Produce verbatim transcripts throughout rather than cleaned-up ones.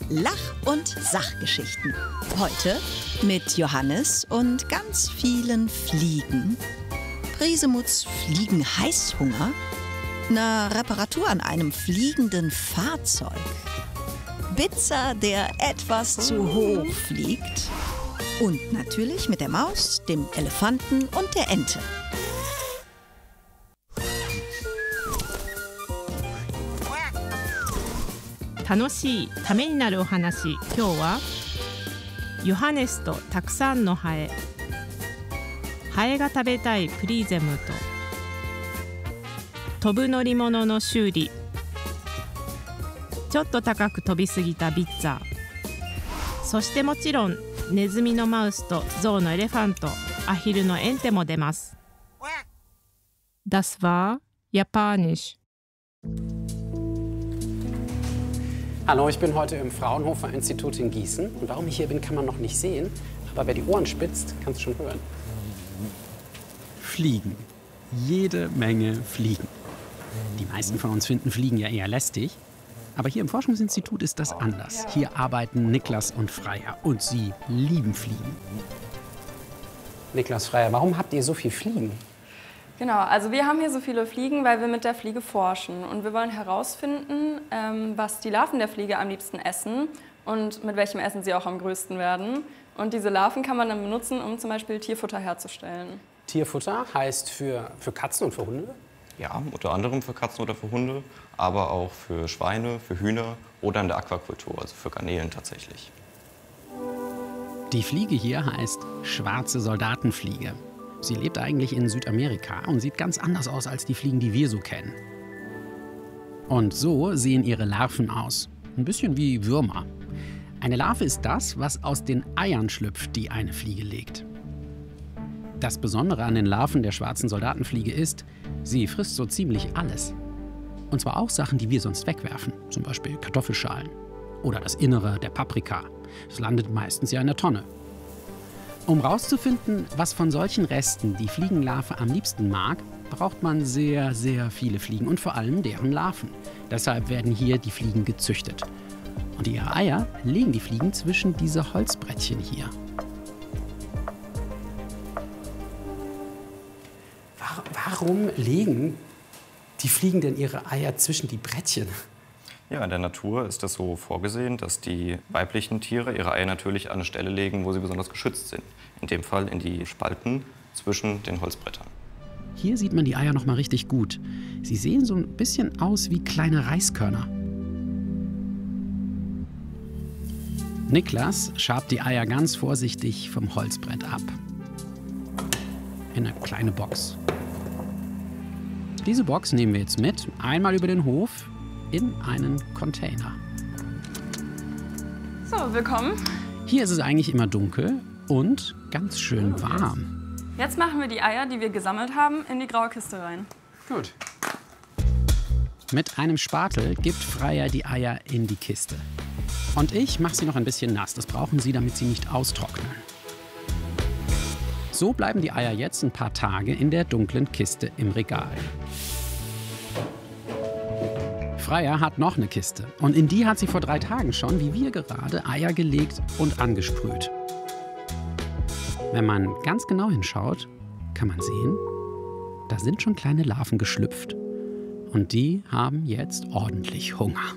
Lach- und Sachgeschichten. Heute mit Johannes und ganz vielen Fliegen. Briesemuths Fliegen-Heißhunger. Eine Reparatur an einem fliegenden Fahrzeug. Bitzer, der etwas zu hoch fliegt. Und natürlich mit der Maus, dem Elefanten und der Ente. Tanoshii, ためになるお話。今日はヨハネスとたくさんのハエ。ハエが食べたいプリゼムと飛ぶ乗り物の修理。ちょっと高く飛びすぎたビッツァー。そしてもちろんネズミのマウスとゾウのエレファント、アヒルのエンテも出ます。Das war Japanisch. Hallo, ich bin heute im Fraunhofer Institut in Gießen. Und warum ich hier bin, kann man noch nicht sehen. Aber wer die Ohren spitzt, kann es schon hören. Fliegen. Jede Menge Fliegen. Die meisten von uns finden Fliegen ja eher lästig. Aber hier im Forschungsinstitut ist das anders. Hier arbeiten Niklas und Freya. Und sie lieben Fliegen. Niklas, Freya, warum habt ihr so viel Fliegen? Genau, also wir haben hier so viele Fliegen, weil wir mit der Fliege forschen. Und wir wollen herausfinden, ähm, was die Larven der Fliege am liebsten essen und mit welchem Essen sie auch am größten werden. Und diese Larven kann man dann benutzen, um zum Beispiel Tierfutter herzustellen. Tierfutter heißt für, für Katzen und für Hunde? Ja, unter anderem für Katzen oder für Hunde, aber auch für Schweine, für Hühner oder in der Aquakultur, also für Garnelen tatsächlich. Die Fliege hier heißt schwarze Soldatenfliege. Sie lebt eigentlich in Südamerika und sieht ganz anders aus als die Fliegen, die wir so kennen. Und so sehen ihre Larven aus. Ein bisschen wie Würmer. Eine Larve ist das, was aus den Eiern schlüpft, die eine Fliege legt. Das Besondere an den Larven der schwarzen Soldatenfliege ist, sie frisst so ziemlich alles. Und zwar auch Sachen, die wir sonst wegwerfen. Zum Beispiel Kartoffelschalen. Oder das Innere der Paprika. Es landet meistens ja in der Tonne. Um herauszufinden, was von solchen Resten die Fliegenlarve am liebsten mag, braucht man sehr, sehr viele Fliegen und vor allem deren Larven. Deshalb werden hier die Fliegen gezüchtet. Und ihre Eier legen die Fliegen zwischen diese Holzbrettchen hier. Warum legen die Fliegen denn ihre Eier zwischen die Brettchen? Ja, in der Natur ist das so vorgesehen, dass die weiblichen Tiere ihre Eier natürlich an eine Stelle legen, wo sie besonders geschützt sind. In dem Fall in die Spalten zwischen den Holzbrettern. Hier sieht man die Eier noch mal richtig gut. Sie sehen so ein bisschen aus wie kleine Reiskörner. Niklas schabt die Eier ganz vorsichtig vom Holzbrett ab. In eine kleine Box. Diese Box nehmen wir jetzt mit, einmal über den Hof, in einen Container. So, willkommen. Hier ist es eigentlich immer dunkel und ganz schön warm. Jetzt machen wir die Eier, die wir gesammelt haben, in die graue Kiste rein. Gut. Mit einem Spatel gibt Freya die Eier in die Kiste. Und ich mache sie noch ein bisschen nass. Das brauchen sie, damit sie nicht austrocknen. So bleiben die Eier jetzt ein paar Tage in der dunklen Kiste im Regal. Freya hat noch eine Kiste. Und in die hat sie vor drei Tagen schon, wie wir gerade, Eier gelegt und angesprüht. Wenn man ganz genau hinschaut, kann man sehen, da sind schon kleine Larven geschlüpft. Und die haben jetzt ordentlich Hunger.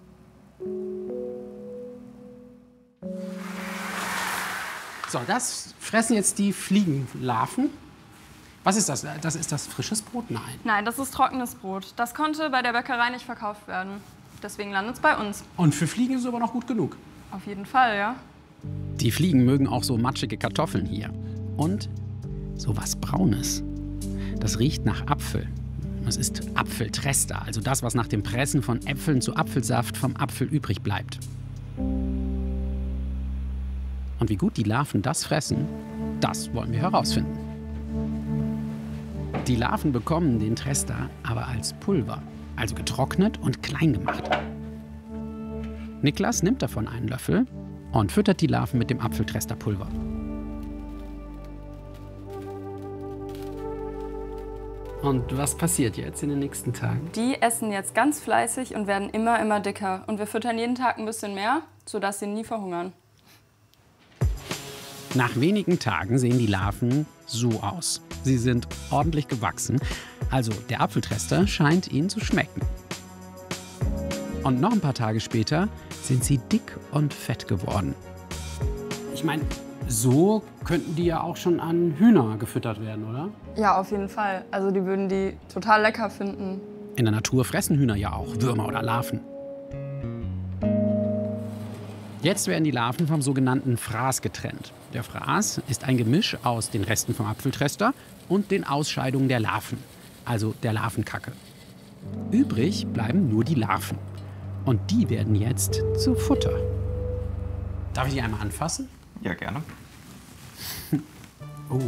So, das fressen jetzt die Fliegenlarven. Was ist das? Das ist das frisches Brot? Nein. Nein, das ist trockenes Brot. Das konnte bei der Bäckerei nicht verkauft werden. Deswegen landet es bei uns. Und für Fliegen ist es aber noch gut genug. Auf jeden Fall, ja. Die Fliegen mögen auch so matschige Kartoffeln hier. Und so was Braunes. Das riecht nach Apfel. Das ist Apfeltrester, also das, was nach dem Pressen von Äpfeln zu Apfelsaft vom Apfel übrig bleibt. Und wie gut die Larven das fressen, das wollen wir herausfinden. Die Larven bekommen den Trester aber als Pulver, also getrocknet und klein gemacht. Niklas nimmt davon einen Löffel und füttert die Larven mit dem Apfeltresterpulver. Und was passiert jetzt in den nächsten Tagen? Die essen jetzt ganz fleißig und werden immer, immer dicker. Und wir füttern jeden Tag ein bisschen mehr, sodass sie nie verhungern. Nach wenigen Tagen sehen die Larven so aus. Sie sind ordentlich gewachsen, also der Apfeltrester scheint ihnen zu schmecken. Und noch ein paar Tage später sind sie dick und fett geworden. Ich meine, so könnten die ja auch schon an Hühner gefüttert werden, oder? Ja, auf jeden Fall. Also die würden die total lecker finden. In der Natur fressen Hühner ja auch Würmer oder Larven. Jetzt werden die Larven vom sogenannten Fraß getrennt. Der Fraß ist ein Gemisch aus den Resten vom Apfeltrester und den Ausscheidungen der Larven, also der Larvenkacke. Übrig bleiben nur die Larven. Und die werden jetzt zu Futter. Darf ich die einmal anfassen? Ja, gerne. Oh.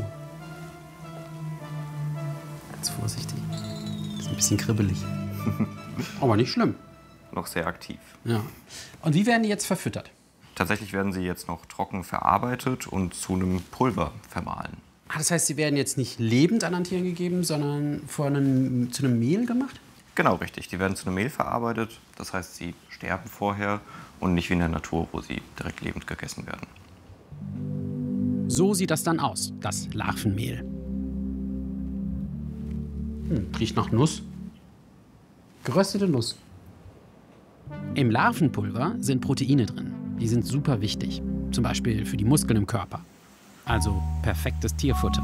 Ganz vorsichtig. Das ist ein bisschen kribbelig. Aber nicht schlimm. Noch sehr aktiv. Ja. Und wie werden die jetzt verfüttert? Tatsächlich werden sie jetzt noch trocken verarbeitet und zu einem Pulver vermahlen. Ah, das heißt, sie werden jetzt nicht lebend anderen Tieren gegeben, sondern vor einem, zu einem Mehl gemacht? Genau, richtig. Die werden zu einem Mehl verarbeitet. Das heißt, sie sterben vorher und nicht wie in der Natur, wo sie direkt lebend gegessen werden. So sieht das dann aus, das Larvenmehl. Hm, riecht nach Nuss. Geröstete Nuss. Im Larvenpulver sind Proteine drin. Die sind super wichtig. Zum Beispiel für die Muskeln im Körper. Also perfektes Tierfutter.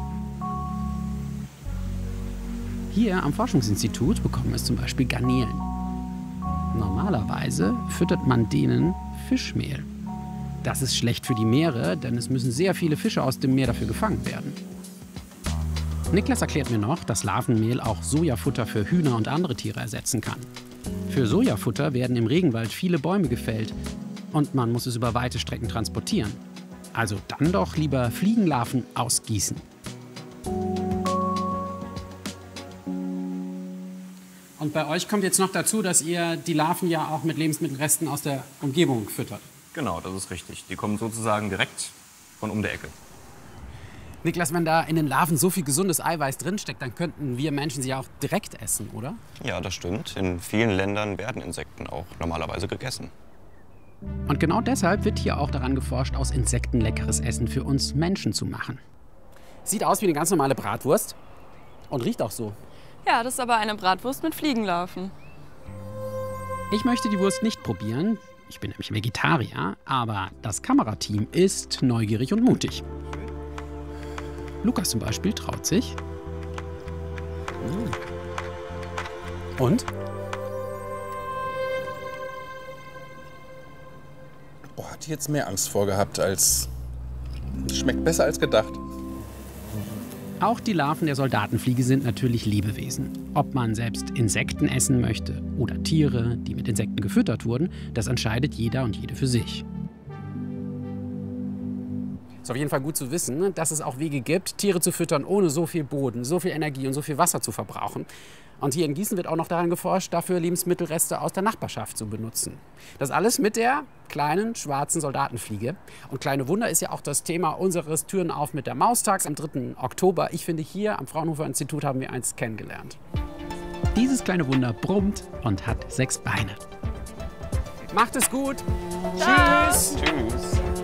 Hier am Forschungsinstitut bekommen es zum Beispiel Garnelen. Normalerweise füttert man denen Fischmehl. Das ist schlecht für die Meere, denn es müssen sehr viele Fische aus dem Meer dafür gefangen werden. Niklas erklärt mir noch, dass Larvenmehl auch Sojafutter für Hühner und andere Tiere ersetzen kann. Für Sojafutter werden im Regenwald viele Bäume gefällt und man muss es über weite Strecken transportieren. Also dann doch lieber Fliegenlarven ausgießen. Und bei euch kommt jetzt noch dazu, dass ihr die Larven ja auch mit Lebensmittelresten aus der Umgebung füttert. Genau, das ist richtig. Die kommen sozusagen direkt von um der Ecke. Niklas, wenn da in den Larven so viel gesundes Eiweiß drinsteckt, dann könnten wir Menschen sie ja auch direkt essen, oder? Ja, das stimmt. In vielen Ländern werden Insekten auch normalerweise gegessen. Und genau deshalb wird hier auch daran geforscht, aus Insekten leckeres Essen für uns Menschen zu machen. Sieht aus wie eine ganz normale Bratwurst und riecht auch so. Ja, das ist aber eine Bratwurst mit Fliegenlarven. Ich möchte die Wurst nicht probieren. Ich bin nämlich Vegetarier, aber das Kamerateam ist neugierig und mutig. Lukas zum Beispiel traut sich. Und? Oh, hatte jetzt mehr Angst vorgehabt als... Schmeckt besser als gedacht. Auch die Larven der Soldatenfliege sind natürlich Lebewesen. Ob man selbst Insekten essen möchte oder Tiere, die mit Insekten gefüttert wurden, das entscheidet jeder und jede für sich. Es ist auf jeden Fall gut zu wissen, dass es auch Wege gibt, Tiere zu füttern, ohne so viel Boden, so viel Energie und so viel Wasser zu verbrauchen. Und hier in Gießen wird auch noch daran geforscht, dafür Lebensmittelreste aus der Nachbarschaft zu benutzen. Das alles mit der kleinen schwarzen Soldatenfliege. Und kleine Wunder ist ja auch das Thema unseres Türen auf mit der Maustags am dritten Oktober. Ich finde, hier am Fraunhofer Institut haben wir eins kennengelernt. Dieses kleine Wunder brummt und hat sechs Beine. Macht es gut. Tschüss. Tschüss.